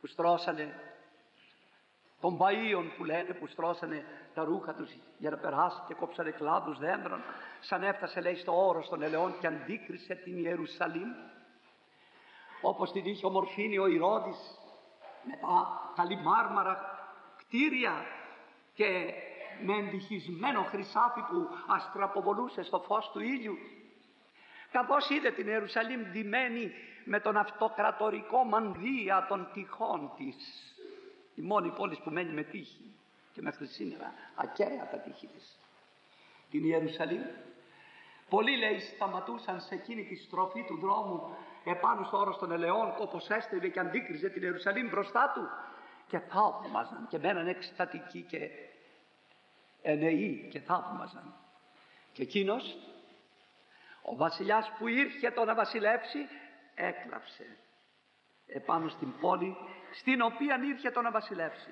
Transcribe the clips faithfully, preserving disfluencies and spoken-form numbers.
που στρώσανε των Μπαΐων που λένε, που στρώσανε τα ρούχα τους για να περάσει και κόψανε κλάδους δέντρων, σαν έφτασε λέει στο όρος των ελαιών και αντίκρισε την Ιερουσαλήμ όπως την είχε ομορφύνει ο Ηρώδης με τα καλυμάρμαρα κτίρια και με εντυχισμένο χρυσάφι που αστραποβολούσε στο φως του ήλιου. Καθώς είδε την Ιερουσαλήμ ντυμένη με τον αυτοκρατορικό μανδύα των τυχών της, η μόνη πόλη που μένει με τείχη και μέχρι σήμερα ακέραια τα τείχη της, την Ιερουσαλήμ, πολλοί λέει σταματούσαν σε εκείνη τη στροφή του δρόμου επάνω στο όρος των ελαιών όπως έστριβε και αντίκριζε την Ιερουσαλήμ μπροστά του και θαύμαζαν και μέναν εκστατικοί και ενεοί και θαύμαζαν. Και εκείνος ο βασιλιάς που ήρχε να βασιλεύσει έκλαψε επάνω στην πόλη στην οποία ήρχε να βασιλεύσει.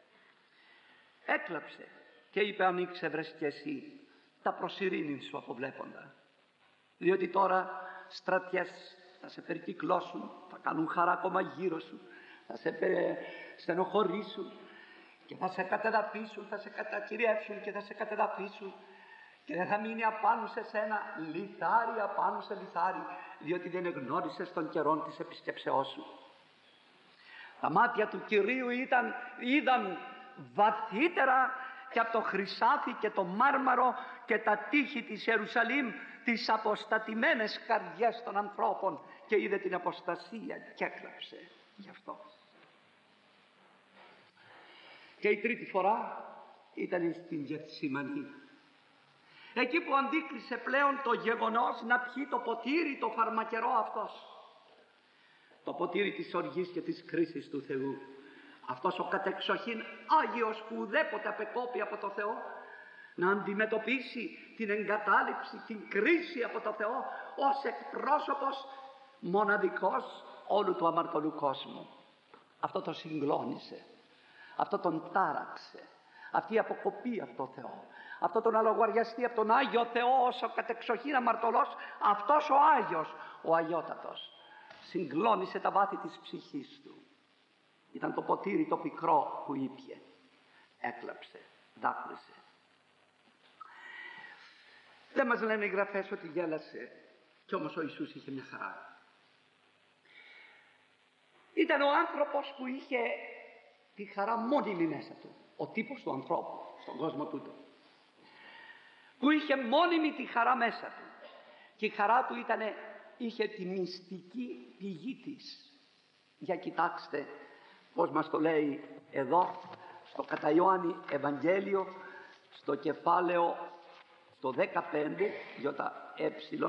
Έκλαψε και είπε, ανοίξε βρες και εσύ τα προσειρήνην σου αποβλέποντα, διότι τώρα στρατιές θα σε περικυκλώσουν, θα κάνουν χαρά ακόμα γύρω σου, θα σε στενοχωρήσουν και θα σε κατεδαφίσουν, θα σε κατακυριεύσουν και θα σε κατεδαφίσουν και δεν θα μείνει απάνω σε σένα λιθάρι απάνω σε λιθάρι, διότι δεν εγνώρισες τον καιρόν της επισκεψεώς σου. Τα μάτια του Κυρίου ήταν, είδαν βαθύτερα και από το χρυσάφι και το μάρμαρο και τα τείχη της Ιερουσαλήμ τις αποστατημένες καρδιές των ανθρώπων και είδε την αποστασία και έκλαψε γι' αυτό. Και η τρίτη φορά ήταν στην Γεθσιμανή, εκεί που αντίκρισε πλέον το γεγονός να πιει το ποτήρι το φαρμακερό αυτός, το ποτήρι της οργής και της κρίσης του Θεού. Αυτός ο κατεξοχήν Άγιος που ουδέποτε απεκόπη από το Θεό να αντιμετωπίσει την εγκατάλειψη, την κρίση από το Θεό ως εκπρόσωπος μοναδικός όλου του αμαρτωλού κόσμου. Αυτό το συγκλώνησε, αυτό τον τάραξε, αυτή η αποκοπή από το Θεό, αυτό τον αλογαριαστή από τον Άγιο Θεό ως ο κατεξοχήν αμαρτωλός, αυτός ο Άγιος, ο Αγιότατος, συγκλώνησε τα βάθη της ψυχής του. Ήταν το ποτήρι το πικρό που ήπιε, έκλαψε, δάκρυσε. Δεν μας λένε οι γραφές ότι γέλασε, κι όμως ο Ιησούς είχε μια χαρά. Ήταν ο άνθρωπος που είχε τη χαρά μόνιμη μέσα του, ο τύπος του ανθρώπου στον κόσμο τούτο, που είχε μόνιμη τη χαρά μέσα του, και η χαρά του ήτανε, είχε τη μυστική πηγή της. Για κοιτάξτε πώς μας το λέει εδώ στο κατά Ιωάννη Ευαγγέλιο, στο κεφάλαιο στο δεκαπέντε ΙΕ,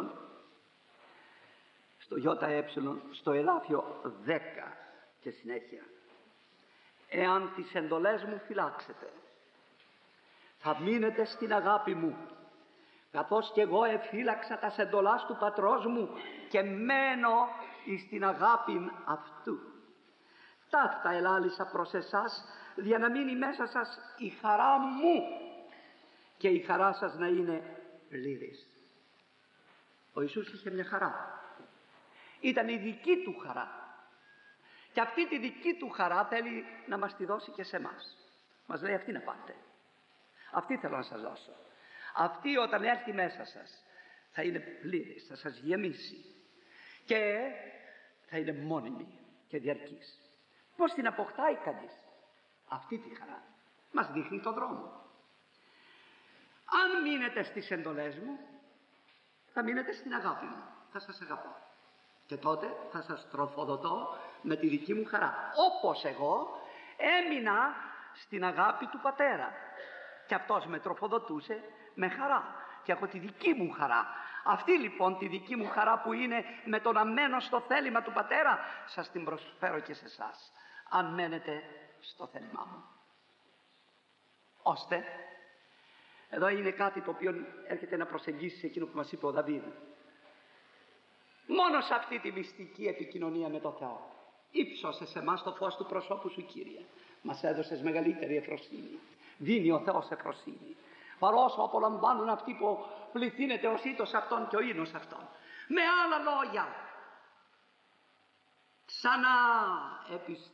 στο ΙΕ, στο εδάφιο δέκα και συνέχεια. Εάν τις εντολές μου φυλάξετε, θα μείνετε στην αγάπη μου, καθώς και εγώ εφύλαξα τα εντολάς του πατρός μου και μένω εις την αγάπη αυτού. Ταύτα ελάλησα προς εσάς, για να μείνει μέσα σας η χαρά μου και η χαρά σας να είναι πλήρης. Ο Ιησούς είχε μια χαρά, ήταν η δική του χαρά, και αυτή τη δική του χαρά θέλει να μας τη δώσει και σε εμάς. Μας λέει, αυτή να πάτε, αυτή θέλω να σας δώσω. Αυτή όταν έρθει μέσα σας θα είναι πλήρης, θα σας γεμίσει και θα είναι μόνιμη και διαρκής. Πώς την αποκτάει κανείς αυτή τη χαρά? Μας δείχνει τον δρόμο. Αν μείνετε στις εντολές μου, θα μείνετε στην αγάπη μου, θα σας αγαπώ, και τότε θα σας τροφοδοτώ με τη δική μου χαρά, όπως εγώ έμεινα στην αγάπη του Πατέρα και αυτός με τροφοδοτούσε με χαρά και έχω τη δική μου χαρά. Αυτή λοιπόν τη δική μου χαρά που είναι με το να μένω στο θέλημα του Πατέρα, σας την προσφέρω και σε εσάς, αν μένετε στο θέλημά μου. Ώστε, εδώ είναι κάτι το οποίο έρχεται να προσεγγίσει εκείνο που μας είπε ο Δαβίδ. Μόνο σε αυτή τη μυστική επικοινωνία με τον Θεό ύψωσε σε εμάς το φως του προσώπου σου, Κύριε. Μας έδωσες μεγαλύτερη εφροσύνη. Δίνει ο Θεός εφροσύνη, παρόσο απολαμβάνουν αυτοί που πληθύνεται ο σύτος αυτόν και ο ίνος αυτόν. Με άλλα λόγια, ξανά